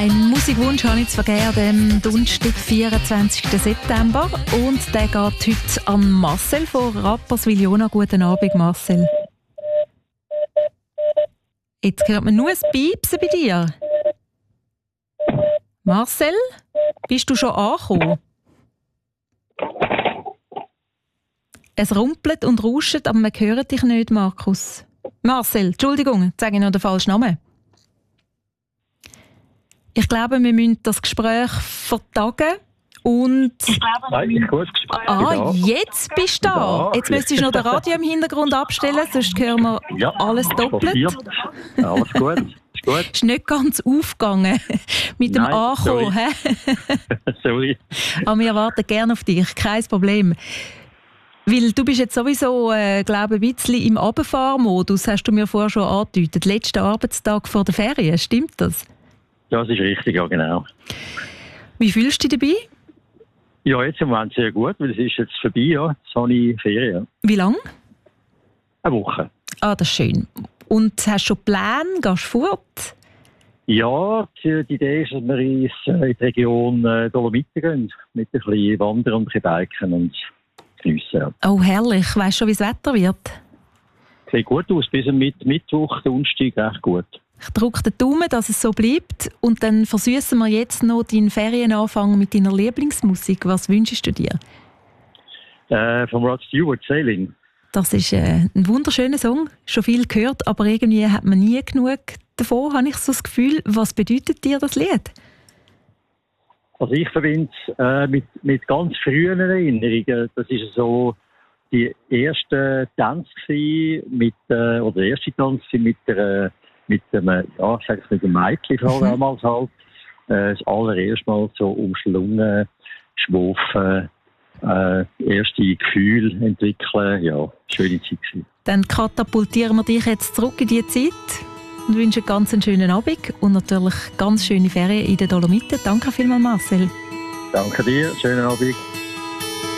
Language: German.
Ein Musikwunsch habe ich zu vergeben am Donnerstag, 24. September. Und der geht heute an Marcel von Rapperswil-Jona. Guten Abend, Marcel. Jetzt hört man nur ein Piepsen bei dir. Marcel, bist du schon angekommen? Es rumpelt und rauscht, aber man hört dich nicht, Markus. Marcel, Entschuldigung, jetzt sage ich noch den falschen Namen. Ich glaube, wir müssen das Gespräch vertagen und... Jetzt bist du da. Jetzt müsstest du noch das Radio im Hintergrund abstellen, sonst hören wir alles doppelt. Alles gut. Gut. Ist nicht ganz aufgegangen mit dem Ankommen. Sorry. Aber wir warten gerne auf dich, kein Problem. Weil du bist jetzt sowieso, glaube ich, ein bisschen im Runterfahrmodus, hast du mir vorher schon angedeutet. Letzter Arbeitstag vor der Ferien, stimmt das? Das ist richtig, ja genau. Wie fühlst du dich dabei? Ja, jetzt im Moment sehr gut, weil es ist jetzt vorbei, ja. Jetzt habe ich Ferien. Wie lange? Eine Woche. Ah, das ist schön. Und hast du schon Pläne? Gehst du fort? Ja, die Idee ist, dass wir in die Region Dolomiten gehen. Mit ein bisschen wandern und ein bisschen biken und geniessen. Ja. Oh, herrlich. Weißt du schon, wie das Wetter wird? Sieht gut aus. Bis Mittwoch, Donnerstag, recht gut. Ich drücke den Daumen, dass es so bleibt. Und dann versüßen wir jetzt noch deinen Ferienanfang mit deiner Lieblingsmusik. Was wünschst du dir? Von Rod Stewart, Sailing. Das ist ein wunderschöner Song. Schon viel gehört, aber irgendwie hat man nie genug davon, habe ich so das Gefühl. Was bedeutet dir das Lied? Also ich verbinde es mit ganz frühen Erinnerungen. Das ist so die erste Tanz oder der erste Tanz mit dem Mädchen damals halt. Das allererste Mal so umschlungen, geschwofen, erste Gefühle entwickeln. Ja, schöne Zeit gewesen. Dann katapultieren wir dich jetzt zurück in die Zeit und wünschen ganz einen schönen Abend und natürlich ganz schöne Ferien in den Dolomiten. Danke vielmals, Marcel. Danke dir, schönen Abend.